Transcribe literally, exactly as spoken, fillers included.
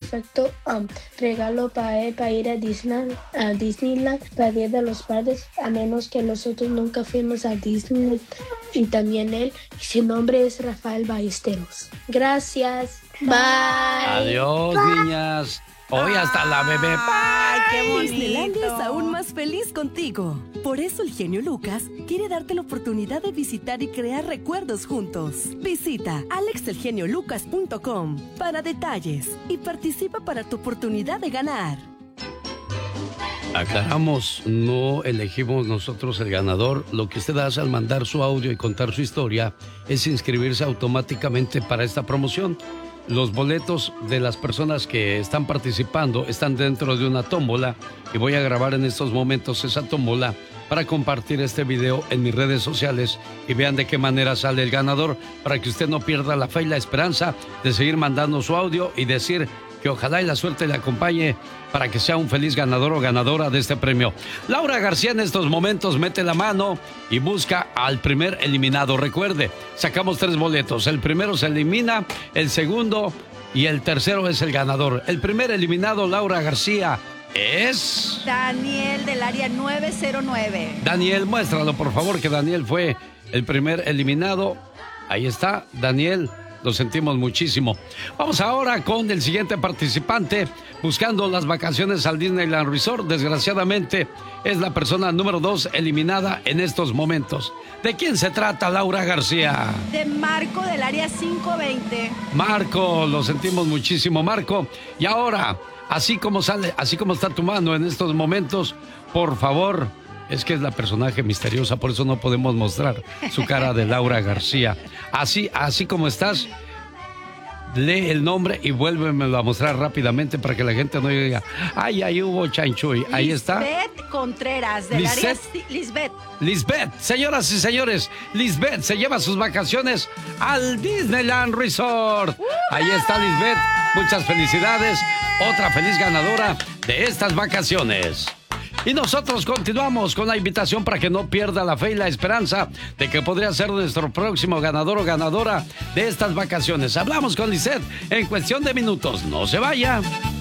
perfecto um, regalo para él para ir a Disneyland, a Disneyland para Día de los Padres, a menos que nosotros nunca fuimos a Disneyland y también él. Y su nombre es Rafael Ballesteros. Gracias. Bye. Adiós, Bye. niñas. Hoy hasta la bebé. ¡Ay, qué bonito! Disneylandia es aún más feliz contigo. Por eso el genio Lucas quiere darte la oportunidad de visitar y crear recuerdos juntos. Visita alex el genio lucas punto com para detalles y participa para tu oportunidad de ganar. Aclaramos, no elegimos nosotros el ganador. Lo que usted hace al mandar su audio y contar su historia es inscribirse automáticamente para esta promoción. Los boletos de las personas que están participando están dentro de una tómbola y voy a grabar en estos momentos esa tómbola para compartir este video en mis redes sociales y vean de qué manera sale el ganador para que usted no pierda la fe y la esperanza de seguir mandando su audio y decir que ojalá y la suerte le acompañe para que sea un feliz ganador o ganadora de este premio. Laura García en estos momentos mete la mano y busca al primer eliminado. Recuerde, sacamos tres boletos. El primero se elimina, el segundo y el tercero es el ganador. El primer eliminado, Laura García, es... Daniel del área nueve cero nueve. Daniel, muéstralo por favor, que Daniel fue el primer eliminado. Ahí está, Daniel. Lo sentimos muchísimo. Vamos ahora con el siguiente participante buscando las vacaciones al Disneyland Resort. Desgraciadamente es la persona número dos eliminada en estos momentos. ¿De quién se trata, Laura García? De Marco del área quinientos veinte. Marco, lo sentimos muchísimo, Marco. Y ahora, así como sale, así como está tu mano en estos momentos, por favor. Es que es la personaje misteriosa, por eso no podemos mostrar su cara de Laura García. Así, así como estás, lee el nombre y vuélvemelo a mostrar rápidamente para que la gente no diga, ay, ahí hubo chanchuy. Ahí está. Lisbeth Contreras, del área Lisbeth. Lisbeth, señoras y señores, Lisbeth se lleva sus vacaciones al Disneyland Resort. Uh, ahí está Lisbeth, muchas felicidades. Otra feliz ganadora de estas vacaciones. Y nosotros continuamos con la invitación para que no pierda la fe y la esperanza de que podría ser nuestro próximo ganador o ganadora de estas vacaciones. Hablamos con Lisette en cuestión de minutos. No se vaya.